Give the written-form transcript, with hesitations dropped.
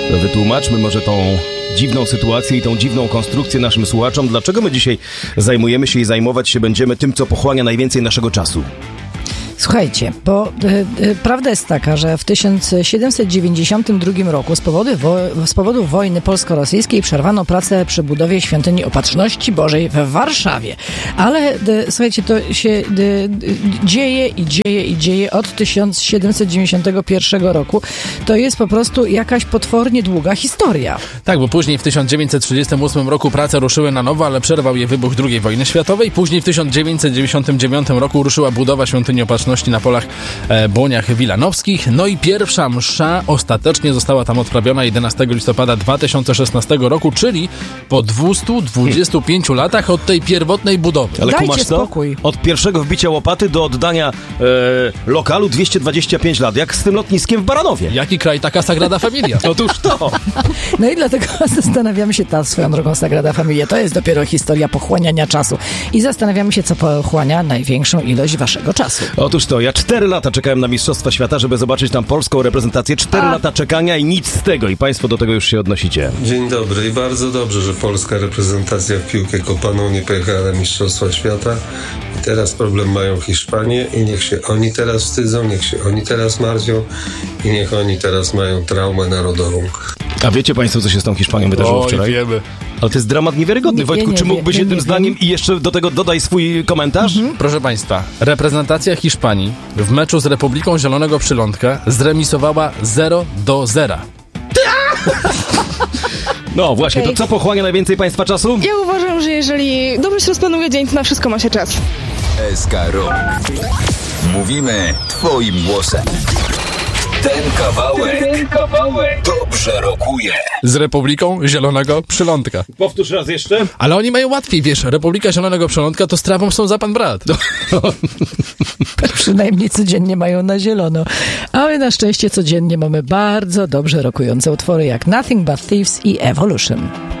Wytłumaczmy może tą dziwną sytuację i tą dziwną konstrukcję naszym słuchaczom. Dlaczego my dzisiaj zajmujemy się i zajmować się będziemy tym, co pochłania najwięcej naszego czasu? Słuchajcie, bo prawda jest taka, że w 1792 roku z powodu wojny polsko-rosyjskiej przerwano pracę przy budowie Świątyni Opatrzności Bożej w Warszawie. Ale słuchajcie, to się dzieje od 1791 roku. To jest po prostu jakaś potwornie długa historia. Tak, bo później w 1938 roku prace ruszyły na nowo, ale przerwał je wybuch II wojny światowej. Później w 1999 roku ruszyła budowa Świątyni Opatrzności na polach Błoniach Wilanowskich. No i pierwsza msza ostatecznie została tam odprawiona 11 listopada 2016 roku, czyli po 225 latach od tej pierwotnej budowy. Ale Dajcie spokój. Od pierwszego wbicia łopaty do oddania lokalu 225 lat. Jak z tym lotniskiem w Baranowie. Jaki kraj, taka Sagrada Familia? Otóż to. No i dlatego zastanawiamy się, ta swoją drogą Sagrada Familia, to jest dopiero historia pochłaniania czasu. I zastanawiamy się, co pochłania największą ilość waszego czasu. Otóż to, ja 4 lata czekałem na Mistrzostwa Świata, żeby zobaczyć tam polską reprezentację. 4 lata czekania i nic z tego. I państwo do tego już się odnosicie. Dzień dobry i bardzo dobrze, że polska reprezentacja w piłkę kopaną nie pojechała na Mistrzostwa Świata. I teraz problem mają Hiszpanie i niech się oni teraz wstydzą, niech się oni teraz martwią i niech oni teraz mają traumę narodową. A wiecie państwo, co się z tą Hiszpanią wydarzyło wczoraj? Wiemy. Ale to jest dramat niewiarygodny. Wojtku, czy mógłbyś jednym zdaniem i jeszcze do tego dodaj swój komentarz? Proszę państwa, reprezentacja Hiszpanii w meczu z Republiką Zielonego Przylądka zremisowała 0-0. No właśnie, to co pochłania najwięcej państwa czasu? Ja uważam, że jeżeli dobrze się rozplanuje dzień, to na wszystko ma się czas. SK Rock. Mówimy twoim głosem. Ten kawałek dobrze rokuje. Z Republiką Zielonego Przylądka. Powtórz raz jeszcze. Ale oni mają łatwiej, wiesz, Republika Zielonego Przylądka to z trawą są za pan brat. Przynajmniej codziennie mają na zielono. A my na szczęście codziennie mamy bardzo dobrze rokujące utwory jak Nothing But Thieves i Evolution.